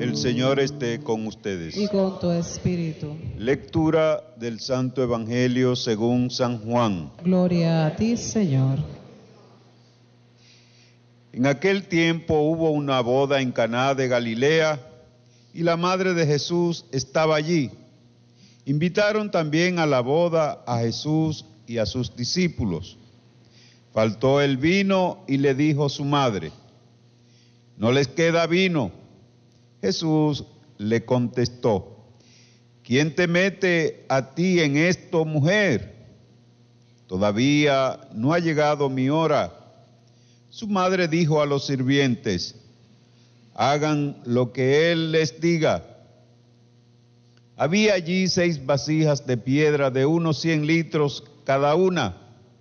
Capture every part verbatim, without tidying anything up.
El Señor esté con ustedes. Y con tu espíritu. Lectura del Santo Evangelio según San Juan. Gloria a ti, Señor. En aquel tiempo hubo una boda en Caná de Galilea y la madre de Jesús estaba allí. Invitaron también a la boda a Jesús y a sus discípulos. Faltó el vino y le dijo su madre: «No les queda vino». Jesús le contestó: «¿Quién te mete a ti en esto, mujer? Todavía no ha llegado mi hora». Su madre dijo a los sirvientes: «Hagan lo que él les diga». Había allí seis vasijas de piedra de unos cien litros cada una.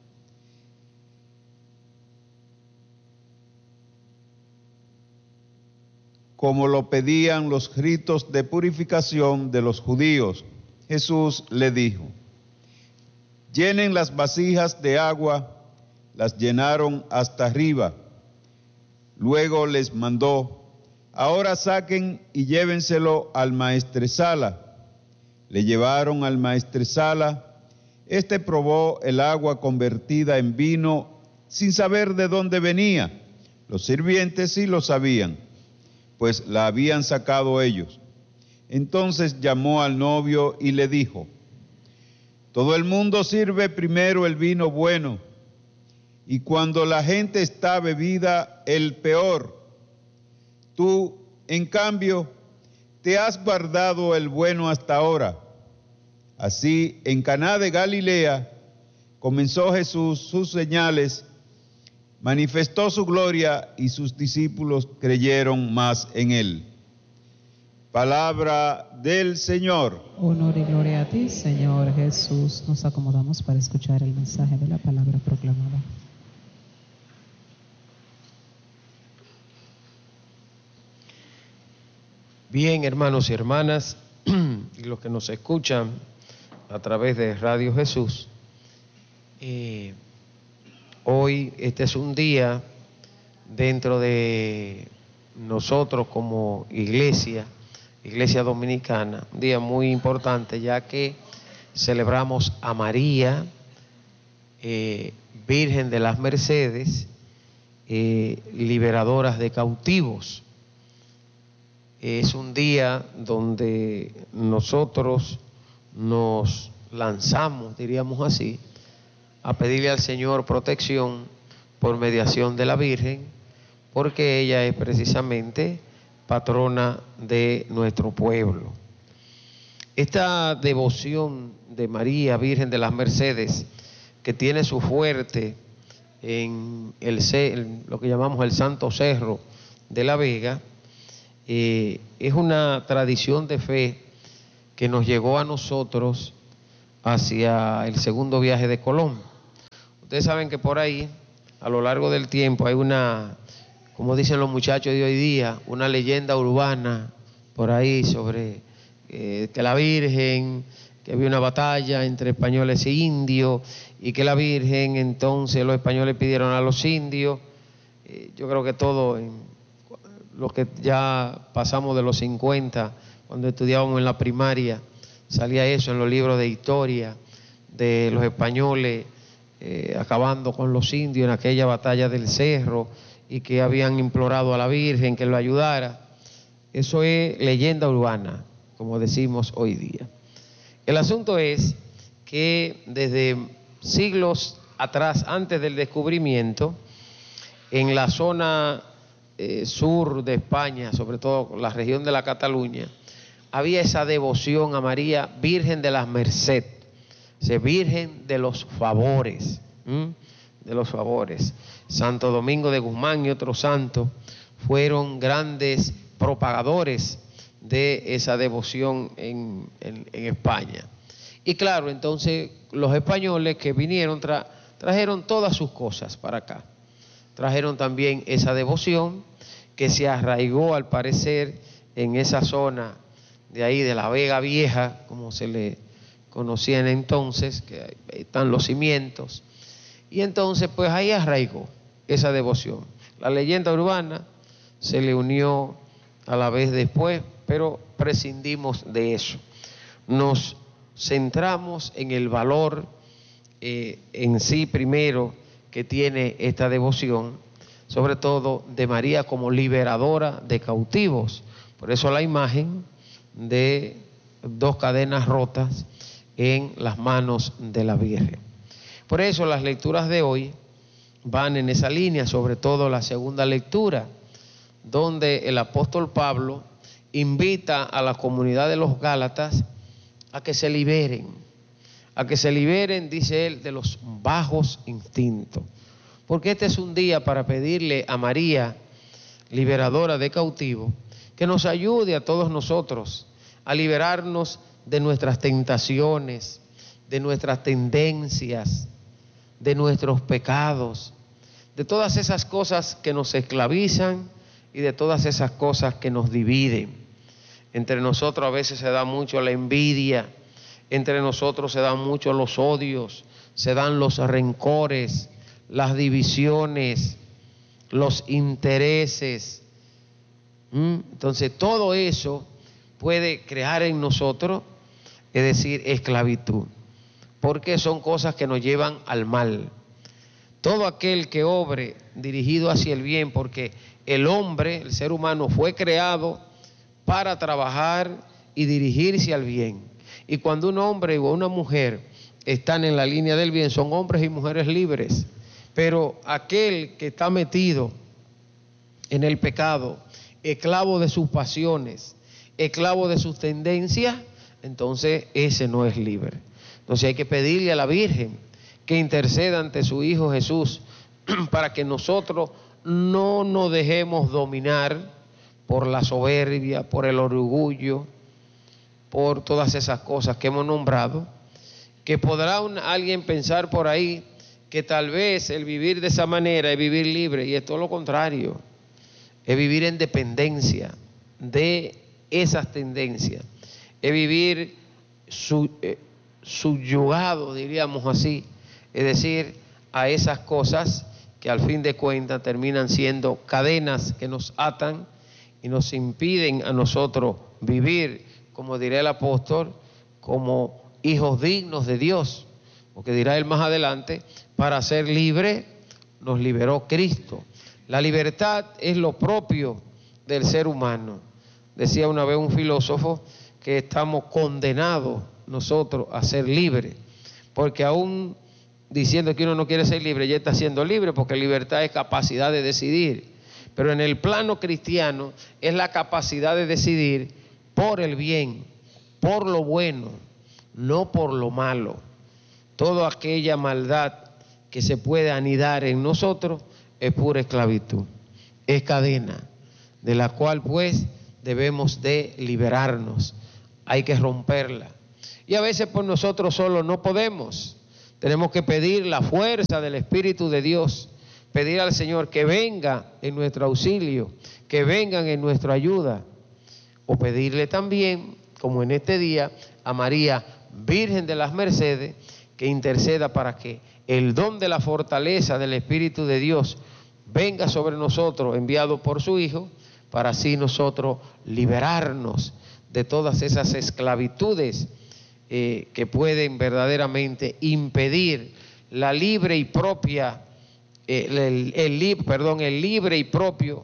Como lo pedían los ritos de purificación de los judíos. Jesús le dijo: «Llenen las vasijas de agua». Las llenaron hasta arriba. Luego les mandó: «Ahora saquen y llévenselo al maestresala». Le llevaron al maestresala. Este probó el agua convertida en vino sin saber de dónde venía. Los sirvientes sí lo sabían, pues la habían sacado ellos. Entonces llamó al novio y le dijo: «Todo el mundo sirve primero el vino bueno, y cuando la gente está bebida, el peor. Tú, en cambio, te has guardado el bueno hasta ahora». Así, en Caná de Galilea, comenzó Jesús sus señales, manifestó su gloria y sus discípulos creyeron más en él. Palabra del Señor. Honor y gloria a ti, Señor Jesús. Nos acomodamos para escuchar el mensaje de la palabra proclamada. Bien, hermanos y hermanas, y los que nos escuchan a través de Radio Jesús, eh, hoy este es un día dentro de nosotros como iglesia, iglesia dominicana, un día muy importante, ya que celebramos a María, eh, Virgen de las Mercedes, eh, liberadoras de cautivos. Es un día donde nosotros nos lanzamos, diríamos así, a pedirle al Señor protección por mediación de la Virgen, porque ella es precisamente patrona de nuestro pueblo. Esta devoción de María, Virgen de las Mercedes, que tiene su fuerte en, el, en lo que llamamos el Santo Cerro de la Vega, Eh, es una tradición de fe que nos llegó a nosotros hacia el segundo viaje de Colón. Ustedes saben que por ahí, a lo largo del tiempo, hay una, como dicen los muchachos de hoy día, una leyenda urbana por ahí sobre eh, que la Virgen, que había una batalla entre españoles e indios, y que la Virgen, entonces los españoles pidieron a los indios. Eh, yo creo que todo... En, los que ya pasamos de los cincuenta, cuando estudiábamos en la primaria, salía eso en los libros de historia, de los españoles eh, acabando con los indios en aquella batalla del Cerro, y que habían implorado a la Virgen que lo ayudara. Eso es leyenda urbana, como decimos hoy día. El asunto es que desde siglos atrás, antes del descubrimiento, en la zona Eh, sur de España, sobre todo la región de la Cataluña, había esa devoción a María, Virgen de las Mercedes, o sea, Virgen de los favores, ¿m? de los favores. Santo Domingo de Guzmán y otros santos fueron grandes propagadores de esa devoción en, en, en España. Y claro, entonces los españoles que vinieron tra, trajeron todas sus cosas para acá. Trajeron también esa devoción que se arraigó al parecer en esa zona de ahí de la Vega Vieja, como se le conocía en entonces, que ahí están los cimientos. Y entonces pues ahí arraigó esa devoción. La leyenda urbana se le unió a la vez después pero prescindimos de eso. Nos centramos en el valor eh, en sí primero que tiene esta devoción, sobre todo de María como liberadora de cautivos. Por eso la imagen de dos cadenas rotas en las manos de la Virgen. Por eso las lecturas de hoy van en esa línea, sobre todo la segunda lectura, donde el apóstol Pablo invita a la comunidad de los Gálatas a que se liberen, a que se liberen, dice él, de los bajos instintos. Porque este es un día para pedirle a María, liberadora de cautivos, que nos ayude a todos nosotros a liberarnos de nuestras tentaciones, de nuestras tendencias, de nuestros pecados, de todas esas cosas que nos esclavizan y de todas esas cosas que nos dividen. Entre nosotros a veces se da mucho la envidia, entre nosotros se dan mucho los odios, se dan los rencores, las divisiones, los intereses. ¿Mm? Entonces todo eso puede crear en nosotros, es decir, esclavitud, porque son cosas que nos llevan al mal. Todo aquel que obre dirigido hacia el bien, porque el hombre, el ser humano, fue creado para trabajar y dirigirse al bien. Y cuando un hombre o una mujer están en la línea del bien, son hombres y mujeres libres. Pero aquel que está metido en el pecado, esclavo de sus pasiones, esclavo de sus tendencias, entonces ese no es libre. Entonces hay que pedirle a la Virgen que interceda ante su Hijo Jesús para que nosotros no nos dejemos dominar por la soberbia, por el orgullo, por todas esas cosas que hemos nombrado, que podrá un, alguien pensar por ahí que tal vez el vivir de esa manera es vivir libre, y es todo lo contrario, es vivir en dependencia de esas tendencias, es vivir su, eh, subyugado, diríamos así, es decir, a esas cosas que al fin de cuentas terminan siendo cadenas que nos atan y nos impiden a nosotros vivir, como dirá el apóstol, como hijos dignos de Dios, porque dirá él más adelante, para ser libre nos liberó Cristo. La libertad es lo propio del ser humano. Decía una vez un filósofo que estamos condenados nosotros a ser libres, porque aún diciendo que uno no quiere ser libre, ya está siendo libre, porque libertad es capacidad de decidir. Pero en el plano cristiano es la capacidad de decidir por el bien, por lo bueno, no por lo malo. Toda aquella maldad que se puede anidar en nosotros es pura esclavitud, es cadena, de la cual pues debemos de liberarnos, hay que romperla. Y a veces por nosotros solos no podemos. Tenemos que pedir la fuerza del Espíritu de Dios, pedir al Señor que venga en nuestro auxilio, que vengan en nuestra ayuda, o pedirle también, como en este día, a María, Virgen de las Mercedes, que interceda para que el don de la fortaleza del Espíritu de Dios venga sobre nosotros, enviado por su Hijo, para así nosotros liberarnos de todas esas esclavitudes Eh, que pueden verdaderamente impedir la libre y propia, eh, el, el, el, perdón, el libre y propio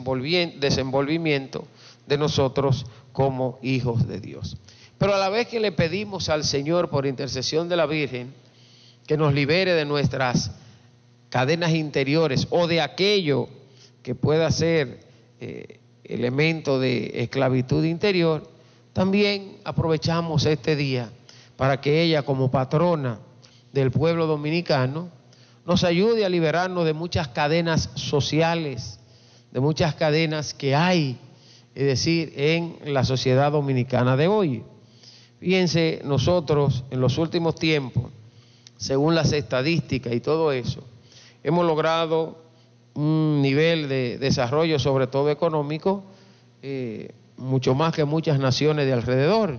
desenvolvimiento de nosotros como hijos de Dios. Pero a la vez que le pedimos al Señor por intercesión de la Virgen que nos libere de nuestras cadenas interiores o de aquello que pueda ser eh, elemento de esclavitud interior, también aprovechamos este día para que ella, como patrona del pueblo dominicano, nos ayude a liberarnos de muchas cadenas sociales, de muchas cadenas que hay, es decir, en la sociedad dominicana de hoy. Fíjense, nosotros en los últimos tiempos, según las estadísticas y todo eso, hemos logrado un nivel de desarrollo, sobre todo económico, eh, mucho más que muchas naciones de alrededor.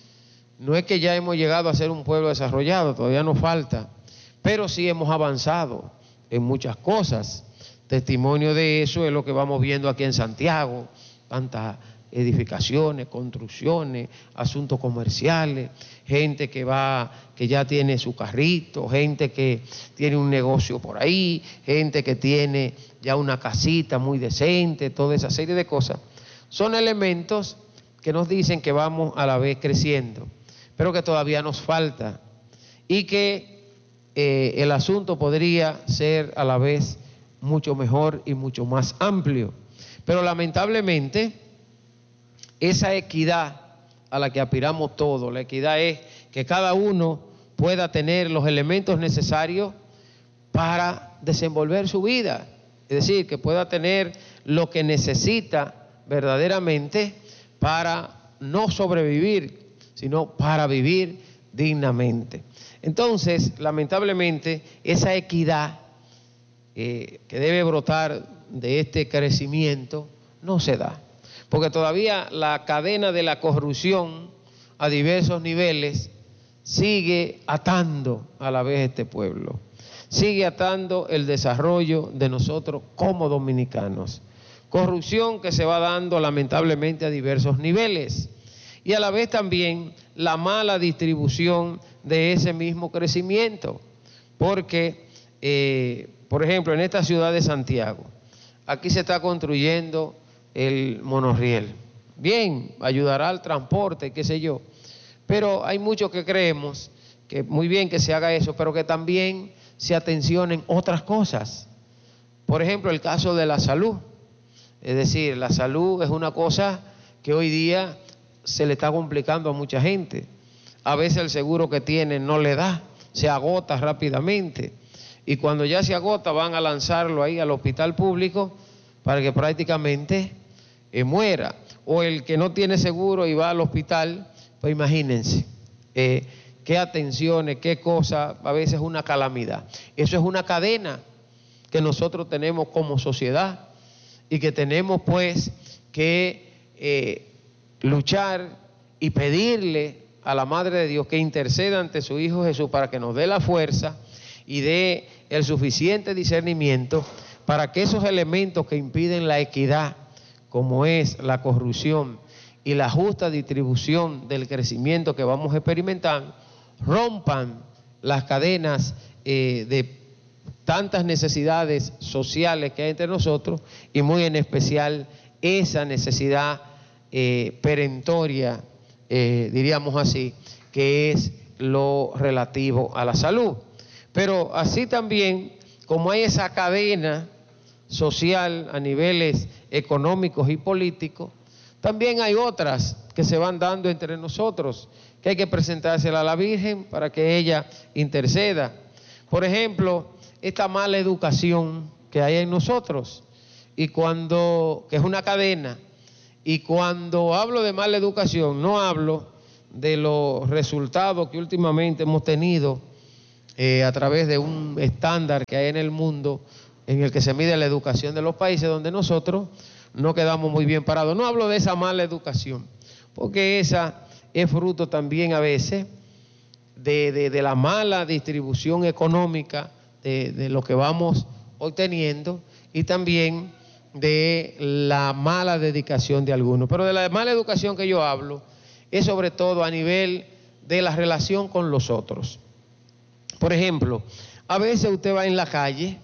No es que ya hemos llegado a ser un pueblo desarrollado, todavía nos falta, pero sí hemos avanzado en muchas cosas. Testimonio de eso es lo que vamos viendo aquí en Santiago, tanta edificaciones, construcciones, asuntos comerciales, gente que va, que ya tiene su carrito, gente que tiene un negocio por ahí, gente que tiene ya una casita muy decente, toda esa serie de cosas. Son elementos que nos dicen que vamos a la vez creciendo, pero que todavía nos falta y que eh, el asunto podría ser a la vez mucho mejor y mucho más amplio. Pero lamentablemente, esa equidad a la que aspiramos todos, la equidad es que cada uno pueda tener los elementos necesarios para desenvolver su vida, es decir, que pueda tener lo que necesita verdaderamente para no sobrevivir, sino para vivir dignamente. Entonces, lamentablemente, esa equidad eh, que debe brotar de este crecimiento no se da, porque todavía la cadena de la corrupción a diversos niveles sigue atando a la vez este pueblo, sigue atando el desarrollo de nosotros como dominicanos. Corrupción que se va dando lamentablemente a diversos niveles y a la vez también la mala distribución de ese mismo crecimiento, porque, eh, por ejemplo, en esta ciudad de Santiago, aquí se está construyendo el monorriel. Bien, ayudará al transporte, qué sé yo, pero hay muchos que creemos que muy bien que se haga eso, pero que también se atencionen otras cosas. Por ejemplo, el caso de la salud. Es decir, la salud es una cosa que hoy día se le está complicando a mucha gente. A veces el seguro que tienen no le da, se agota rápidamente. Y cuando ya se agota van a lanzarlo ahí al hospital público para que prácticamente eh, muera. O el que no tiene seguro y va al hospital, pues imagínense eh, qué atenciones, qué cosa, a veces es una calamidad. Eso es una cadena que nosotros tenemos como sociedad y que tenemos pues que eh, luchar y pedirle a la Madre de Dios que interceda ante su Hijo Jesús para que nos dé la fuerza y dé el suficiente discernimiento para que esos elementos que impiden la equidad, como es la corrupción y la justa distribución del crecimiento que vamos a experimentar, rompan las cadenas eh, de tantas necesidades sociales que hay entre nosotros y muy en especial esa necesidad eh, perentoria, eh, diríamos así, que es lo relativo a la salud. Pero así también, como hay esa cadena social a niveles económicos y políticos, también hay otras que se van dando entre nosotros, que hay que presentársela a la Virgen para que ella interceda. Por ejemplo, esta mala educación que hay en nosotros, y cuando, que es una cadena, y cuando hablo de mala educación, no hablo de los resultados que últimamente hemos tenido eh, a través de un estándar que hay en el mundo en el que se mide la educación de los países donde nosotros no quedamos muy bien parados. No hablo de esa mala educación, porque esa es fruto también a veces de, de, de la mala distribución económica de, de lo que vamos obteniendo y también de la mala dedicación de algunos. Pero de la mala educación que yo hablo es sobre todo a nivel de la relación con los otros. Por ejemplo, a veces usted va en la calle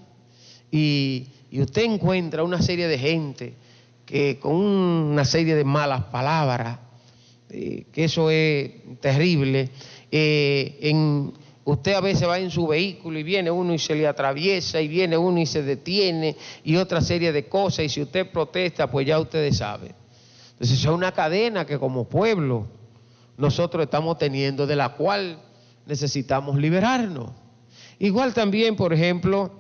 y, y usted encuentra una serie de gente que con una serie de malas palabras, eh, que eso es terrible. Eh, en, usted a veces va en su vehículo y viene uno y se le atraviesa y viene uno y se detiene y otra serie de cosas, y si usted protesta, pues ya ustedes saben. Entonces es una cadena que como pueblo nosotros estamos teniendo, de la cual necesitamos liberarnos. Igual también, por ejemplo,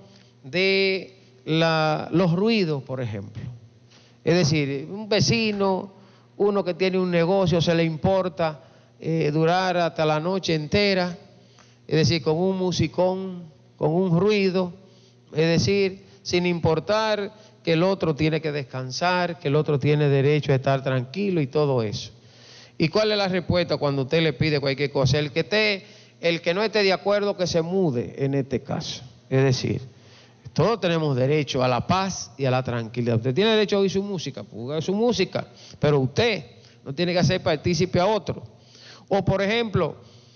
de la, los ruidos, por ejemplo. Es decir, un vecino, uno que tiene un negocio, se le importa eh, durar hasta la noche entera, es decir, con un musicón, con un ruido, es decir, sin importar que el otro tiene que descansar, que el otro tiene derecho a estar tranquilo y todo eso. ¿Y cuál es la respuesta cuando usted le pide cualquier cosa? El que esté, el que no esté de acuerdo, que se mude en este caso. Es decir, Todos tenemos derecho a la paz y a la tranquilidad. Usted tiene derecho a oír su música, pues oiga su música, pero usted no tiene que hacer partícipe a otro. O por ejemplo,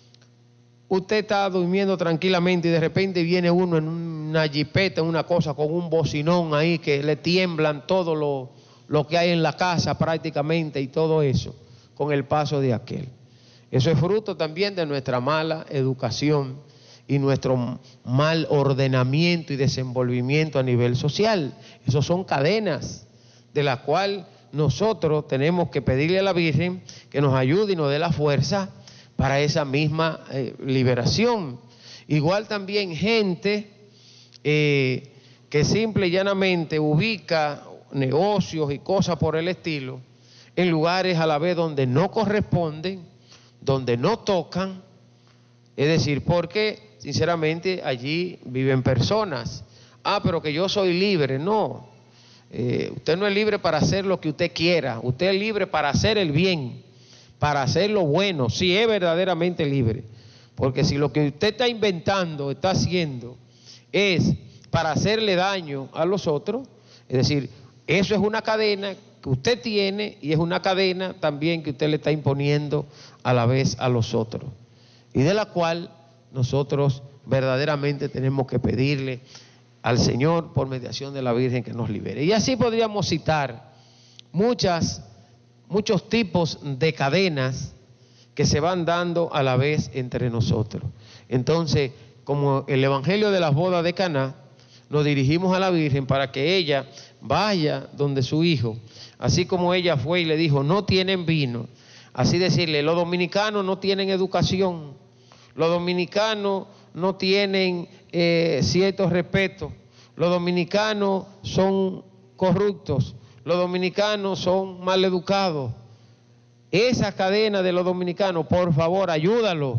usted está durmiendo tranquilamente y de repente viene uno en una jipeta, en una cosa, con un bocinón ahí que le tiemblan todo lo, lo que hay en la casa prácticamente y todo eso, con el paso de aquel. Eso es fruto también de nuestra mala educación y nuestro mal ordenamiento y desenvolvimiento a nivel social. Esos son cadenas de las cuales nosotros tenemos que pedirle a la Virgen que nos ayude y nos dé la fuerza para esa misma eh, liberación. Igual también gente eh, que simple y llanamente ubica negocios y cosas por el estilo en lugares a la vez donde no corresponden, donde no tocan, es decir, porque sinceramente allí viven personas. Ah, pero que yo soy libre. No, eh, usted no es libre para hacer lo que usted quiera, usted es libre para hacer el bien, para hacer lo bueno, si es verdaderamente libre. Porque si lo que usted está inventando, está haciendo, es para hacerle daño a los otros, es decir, eso es una cadena que usted tiene y es una cadena también que usted le está imponiendo a la vez a los otros, y de la cual nosotros verdaderamente tenemos que pedirle al Señor por mediación de la Virgen que nos libere. Y así podríamos citar muchas, muchos tipos de cadenas que se van dando a la vez entre nosotros. Entonces, como el Evangelio de las bodas de Caná, nos dirigimos a la Virgen para que ella vaya donde su hijo, así como ella fue y le dijo, no tienen vino, así decirle, los dominicanos no tienen educación, los dominicanos no tienen eh, cierto respeto, los dominicanos son corruptos, los dominicanos son mal educados. Esa cadena de los dominicanos, por favor, ayúdalo,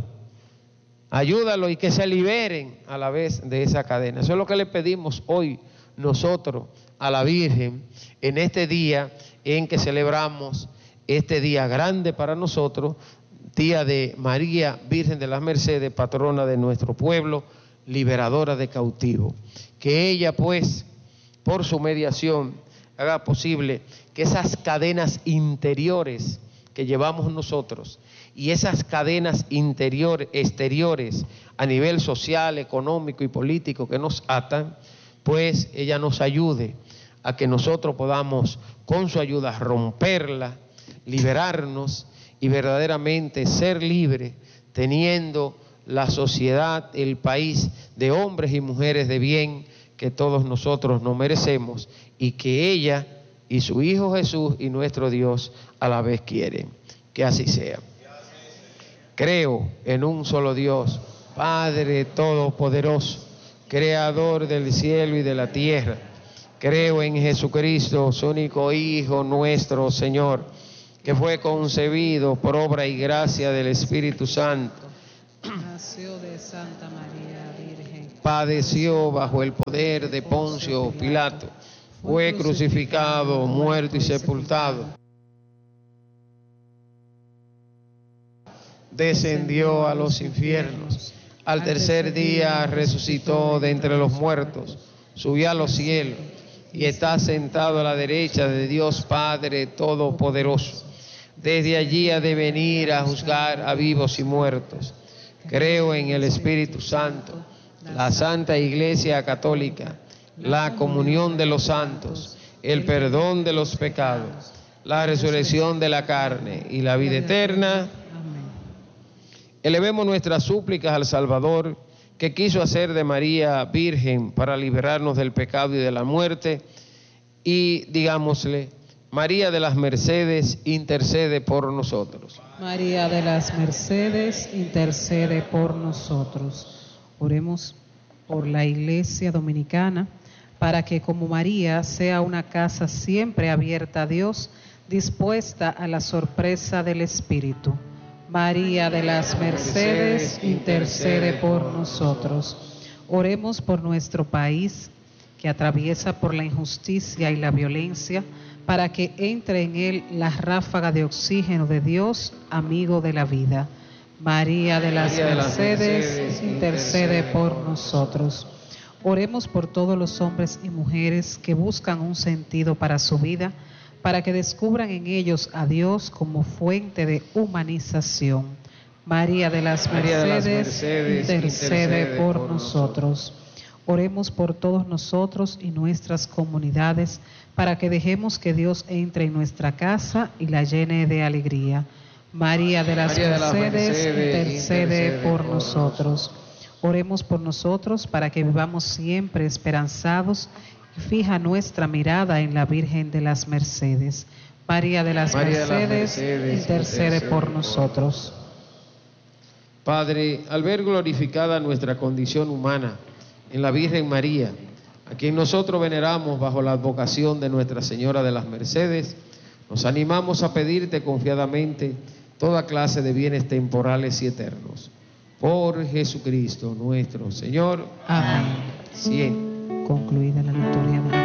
ayúdalo y que se liberen a la vez de esa cadena. Eso es lo que le pedimos hoy nosotros a la Virgen en este día en que celebramos este día grande para nosotros, día de María, Virgen de las Mercedes, patrona de nuestro pueblo, liberadora de cautivos. Que ella, pues, por su mediación, haga posible que esas cadenas interiores que llevamos nosotros y esas cadenas interiores, exteriores, a nivel social, económico y político que nos atan, pues ella nos ayude a que nosotros podamos, con su ayuda, romperla, liberarnos y verdaderamente ser libres, teniendo la sociedad, el país de hombres y mujeres de bien que todos nosotros nos merecemos y que ella y su Hijo Jesús y nuestro Dios a la vez quieren. Que así sea. Creo en un solo Dios, Padre Todopoderoso, Creador del cielo y de la tierra. Creo en Jesucristo, su único Hijo nuestro Señor, que fue concebido por obra y gracia del Espíritu Santo. Nació de Santa María Virgen. Padeció bajo el poder de Poncio Pilato. Fue crucificado, muerto y sepultado. Descendió a los infiernos. Al tercer día resucitó de entre los muertos. Subió a los cielos y está sentado a la derecha de Dios Padre Todopoderoso. Desde allí ha de venir a juzgar a vivos y muertos. Creo en el Espíritu Santo, la Santa Iglesia Católica, la comunión de los santos, el perdón de los pecados, la resurrección de la carne y la vida eterna. Elevemos nuestras súplicas al Salvador, que quiso hacer de María Virgen para liberarnos del pecado y de la muerte, y digámosle, María de las Mercedes, intercede por nosotros. María de las Mercedes, intercede por nosotros. Oremos por la Iglesia Dominicana, para que como María sea una casa siempre abierta a Dios, dispuesta a la sorpresa del Espíritu. María de las Mercedes, intercede por nosotros. Oremos por nuestro país, que atraviesa por la injusticia y la violencia, para que entre en él la ráfaga de oxígeno de Dios, amigo de la vida. María de las Mercedes, intercede por nosotros. Oremos por todos los hombres y mujeres que buscan un sentido para su vida, para que descubran en ellos a Dios como fuente de humanización. María de las María de las Mercedes, Mercedes, intercede, intercede por, por nosotros. Oremos por todos nosotros y nuestras comunidades, para que dejemos que Dios entre en nuestra casa y la llene de alegría. María de las María de las Mercedes, Mercedes, intercede, intercede por, por nosotros. Oremos por nosotros para que vivamos siempre esperanzados y fija nuestra mirada en la Virgen de las Mercedes. María de las María de las Mercedes, Mercedes, intercede intercede por por nosotros. Padre, al ver glorificada nuestra condición humana en la Virgen María, a quien nosotros veneramos bajo la advocación de Nuestra Señora de las Mercedes, nos animamos a pedirte confiadamente toda clase de bienes temporales y eternos. Por Jesucristo nuestro Señor. Amén. Cien. Concluida la liturgia de la